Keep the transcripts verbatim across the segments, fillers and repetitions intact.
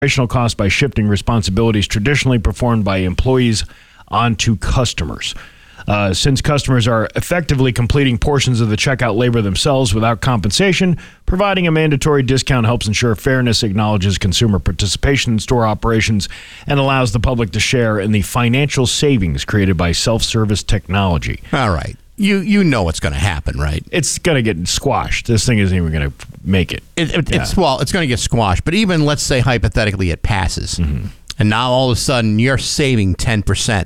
operational costs by shifting responsibilities traditionally performed by employees onto customers. Uh, since customers are effectively completing portions of the checkout labor themselves without compensation, providing a mandatory discount helps ensure fairness, acknowledges consumer participation in store operations, and allows the public to share in the financial savings created by self-service technology. All right. You you know what's going to happen, right? It's going to get squashed. This thing isn't even going to make it. it, it Yeah. It's well, it's going to get squashed. But even let's say hypothetically it passes, Mm-hmm. and now all of a sudden you're saving ten percent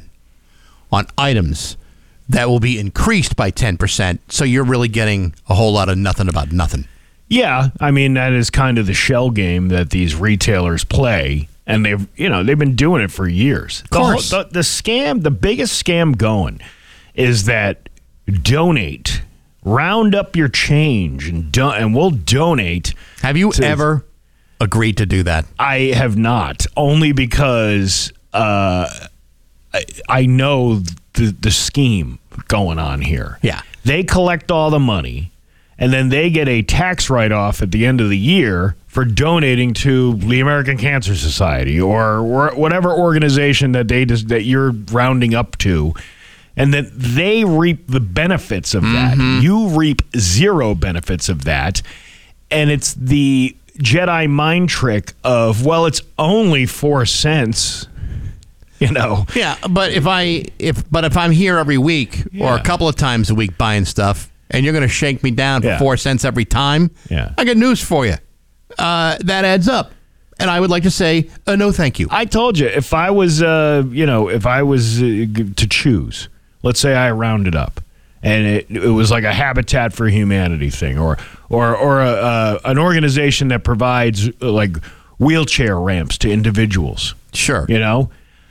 on items that will be increased by ten percent. So you're really getting a whole lot of nothing about nothing. Yeah, I mean, that is kind of the shell game that these retailers play, and they've, you know, they've been doing it for years. Of course. The, whole- the, the scam, the biggest scam going is that donate, round up your change, and do, and we'll donate. Have you to- ever agreed to do that? I have not, only because uh, I, I know the the scheme going on here. Yeah. They collect all the money, and then they get a tax write-off at the end of the year for donating to the American Cancer Society or wh- whatever organization that they just, that you're rounding up to, and then they reap the benefits of that. You reap zero benefits of that, and it's the Jedi mind trick of, well, it's only four cents. You know, Yeah, but if I if but if I'm here every week or Yeah. a couple of times a week buying stuff, and you're going to shake me down for Yeah. four cents every time, Yeah. I got news for you. Uh, that adds up, and I would like to say uh, no, thank you. I told you, if I was, uh, you know, if I was uh, g- to choose, let's say I rounded up, and it, it was like a Habitat for Humanity thing, or or or a, uh, an organization that provides uh, like wheelchair ramps to individuals. Sure. You know,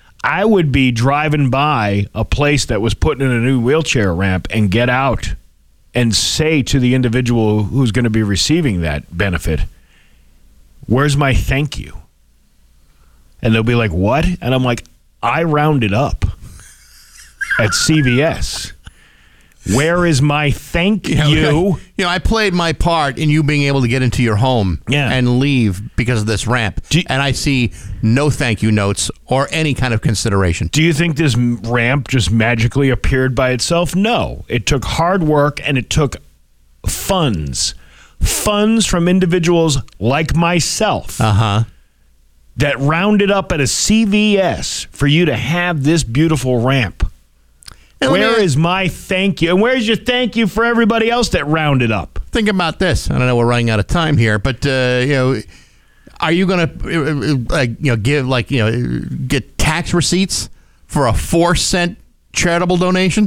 I would be driving by a place that was putting in a new wheelchair ramp and get out and say to the individual who's going to be receiving that benefit, "Where's my thank you?" And they'll be like, "What?" And I'm like, "I rounded up at C V S. Where is my thank you?" You know, I played my part in you being able to get into your home Yeah. and leave because of this ramp. Do you- and I see no thank you notes or any kind of consideration. Do you think this m- ramp just magically appeared by itself? No. It took hard work and it took funds. Funds from individuals like myself Uh-huh. that rounded up at a C V S for you to have this beautiful ramp. And let me- Where is my thank you? And where's your thank you for everybody else that rounded up? Think about this. I don't know, we're running out of time here, but uh, you know, are you going to like you know give like you know get tax receipts for a four cent charitable donation?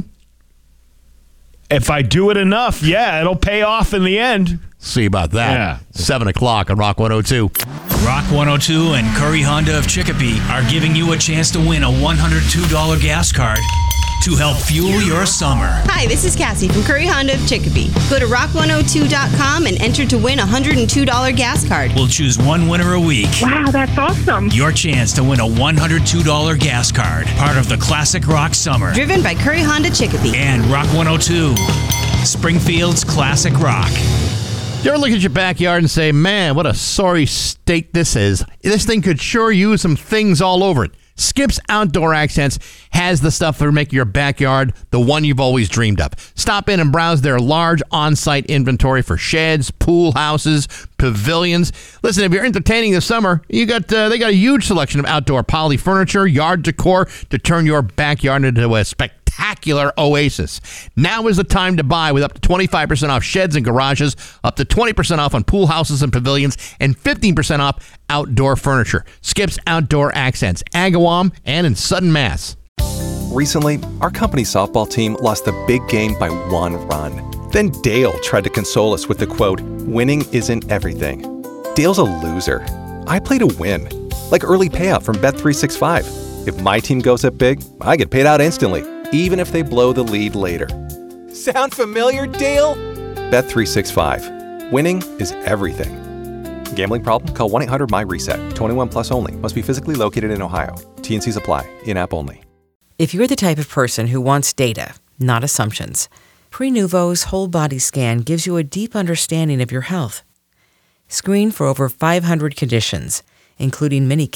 If I do it enough, yeah, it'll pay off in the end. See about that. Yeah. Seven o'clock on Rock one oh two. Rock one oh two and Curry Honda of Chicopee are giving you a chance to win a one hundred two dollars gas card to help fuel your summer. Hi, this is Cassie from Curry Honda of Chicopee. Go to rock one oh two dot com and enter to win a one hundred two dollars gas card. We'll choose one winner a week. Wow, that's awesome. Your chance to win a one hundred two dollars gas card, part of the Classic Rock Summer. Driven by Curry Honda Chicopee. And Rock one oh two, Springfield's Classic Rock. You ever look at your backyard and say, man, what a sorry state this is? This thing could sure use some things all over it. Skip's Outdoor Accents has the stuff to make your backyard the one you've always dreamed of. Stop in and browse their large on-site inventory for sheds, pool houses, pavilions. Listen, if you're entertaining this summer, you got uh, they got a huge selection of outdoor poly furniture, yard decor to turn your backyard into a spectacular oasis. Now is the time to buy with up to twenty-five percent off sheds and garages, up to twenty percent off on pool houses and pavilions, and fifteen percent off outdoor furniture. Skip's Outdoor Accents, Agawam, and in Sutton, Mass. Recently, our company softball team lost the big game by one run. Then Dale tried to console us with the quote, "Winning isn't everything." Dale's a loser. I play to win. Like early payout from Bet three sixty-five. If my team goes up big, I get paid out instantly, even if they blow the lead later. Sound familiar, Dale? Bet three sixty-five. Winning is everything. Gambling problem? Call one eight hundred my reset. twenty-one plus only. Must be physically located in Ohio. T N Cs apply. In-app only. If you're the type of person who wants data, not assumptions, Prenuvo's whole body scan gives you a deep understanding of your health. Screen for over five hundred conditions, including many